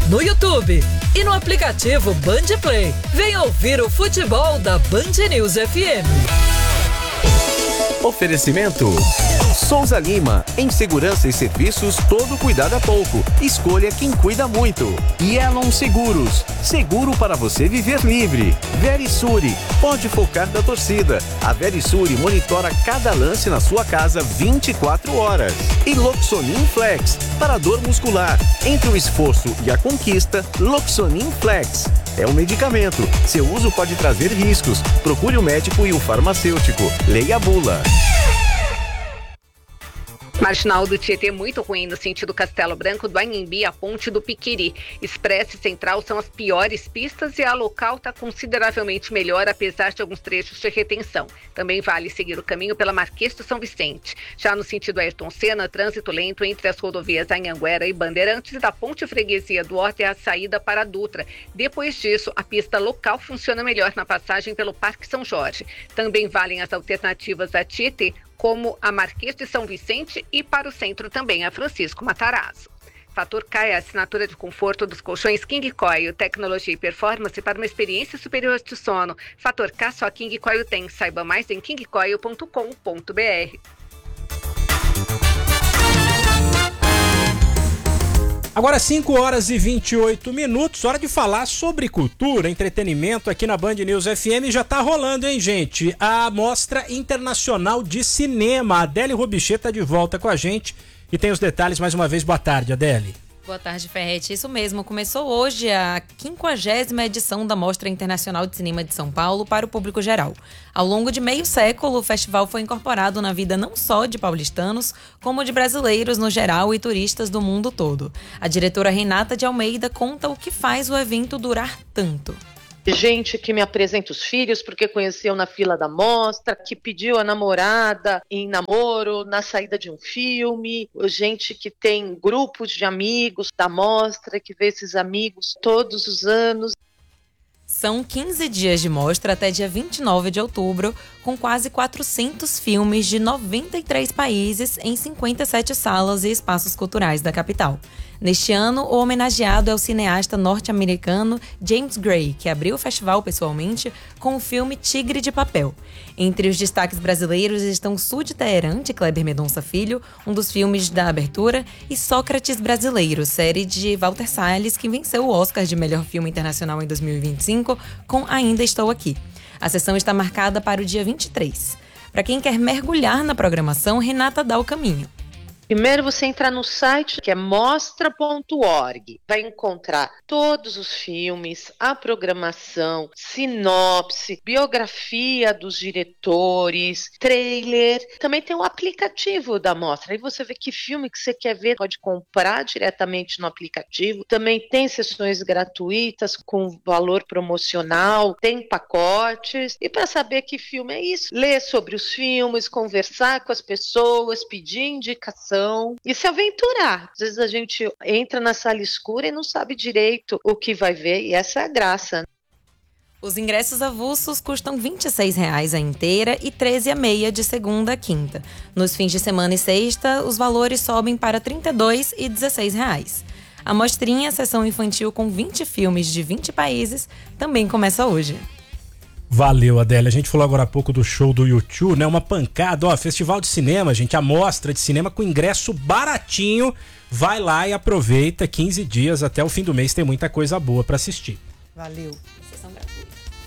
no YouTube e no aplicativo Band Play. Venha ouvir o futebol da Band News FM. Oferecimento Souza Lima, em segurança e serviços, todo cuidado é pouco. Escolha quem cuida muito. Yelon Seguros, seguro para você viver livre. Verisure, pode focar da torcida. A Verisure monitora cada lance na sua casa 24 horas. E Loxonin Flex, para dor muscular. Entre o esforço e a conquista, Loxonin Flex. É um medicamento. Seu uso pode trazer riscos. Procure o médico e o farmacêutico. Leia a bula. Marginal do Tietê muito ruim no sentido Castelo Branco do Anhembi à Ponte do Piquiri. Expressa e Central são as piores pistas e a local está consideravelmente melhor, apesar de alguns trechos de retenção. Também vale seguir o caminho pela Marquês de São Vicente. Já no sentido Ayrton Senna, trânsito lento entre as rodovias Anhanguera e Bandeirantes e da Ponte Freguesia do Horta é a saída para a Dutra. Depois disso, a pista local funciona melhor na passagem pelo Parque São Jorge. Também valem as alternativas a Tietê, como a Marquês de São Vicente e para o centro também a Francisco Matarazzo. Fator K é a assinatura de conforto dos colchões King Coil, tecnologia e performance para uma experiência superior de sono. Fator K só King Coil tem. Saiba mais em kingcoil.com.br. Agora 5h28, hora de falar sobre cultura, entretenimento aqui na Band News FM. Já tá rolando, hein, gente? A Mostra Internacional de Cinema. A Adélia Robichê tá de volta com a gente e tem os detalhes mais uma vez. Boa tarde, Adélia. Boa tarde, Ferretti. Isso mesmo, começou hoje a 50ª edição da Mostra Internacional de Cinema de São Paulo para o público geral. Ao longo de meio século, o festival foi incorporado na vida não só de paulistanos, como de brasileiros no geral e turistas do mundo todo. A diretora Renata de Almeida conta o que faz o evento durar tanto. Gente que me apresenta os filhos porque conheceu na fila da mostra, que pediu a namorada em namoro, na saída de um filme, gente que tem grupos de amigos da mostra, que vê esses amigos todos os anos. São 15 dias de mostra até dia 29 de outubro, com quase 400 filmes de 93 países em 57 salas e espaços culturais da capital. Neste ano, o homenageado é o cineasta norte-americano James Gray, que abriu o festival pessoalmente com o filme Tigre de Papel. Entre os destaques brasileiros estão Sul de Teherã, de Kleber Mendonça Filho, um dos filmes da abertura, e Sócrates Brasileiro, série de Walter Salles, que venceu o Oscar de melhor filme internacional em 2025 com Ainda Estou Aqui. A sessão está marcada para o dia 23. Para quem quer mergulhar na programação, Renata dá o caminho. Primeiro você entra no site que é mostra.org, vai encontrar todos os filmes, a programação, sinopse, biografia dos diretores, trailer. Também tem um aplicativo da mostra, aí você vê que filme que você quer ver, pode comprar diretamente no aplicativo. Também tem sessões gratuitas com valor promocional, tem pacotes. E para saber que filme é isso, ler sobre os filmes, conversar com as pessoas, pedir indicação e se aventurar. Às vezes a gente entra na sala escura e não sabe direito o que vai ver, e essa é a graça. Os ingressos avulsos custam R$ 26,00 a inteira e R$ 13,50 de segunda a quinta. Nos fins de semana e sexta, os valores sobem para R$ 32,00 e R$ 16,00. A mostrinha, sessão infantil com 20 filmes de 20 países, também começa hoje. Valeu, Adélia. A gente falou agora há pouco do show do U2, né? Uma pancada, ó, festival de cinema, gente, a mostra de cinema com ingresso baratinho. Vai lá e aproveita, 15 dias até o fim do mês, tem muita coisa boa pra assistir. Valeu. Sessão gratuita.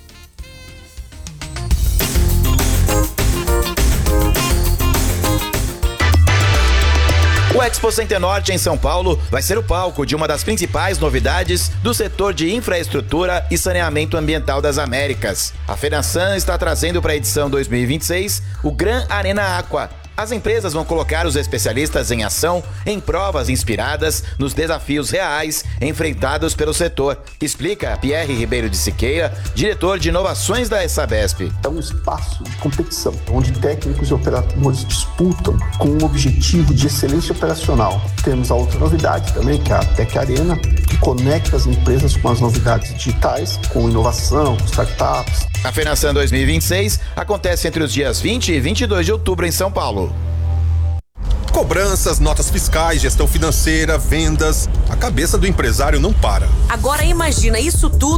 O Expo Center Norte em São Paulo vai ser o palco de uma das principais novidades do setor de infraestrutura e saneamento ambiental das Américas. A FENASAN está trazendo para a edição 2026 o Gran Arena Aqua. As empresas vão colocar os especialistas em ação em provas inspiradas nos desafios reais enfrentados pelo setor. Explica Pierre Ribeiro de Siqueira, diretor de inovações da Sabesp. É um espaço de competição, onde técnicos e operadores disputam com um objetivo de excelência operacional. Temos a outra novidade também, que é a Tech Arena, que conecta as empresas com as novidades digitais, com inovação, com startups. A FENASAN 2026 acontece entre os dias 20 e 22 de outubro em São Paulo. Cobranças, notas fiscais, gestão financeira, vendas. A cabeça do empresário não para. Agora imagina isso tudo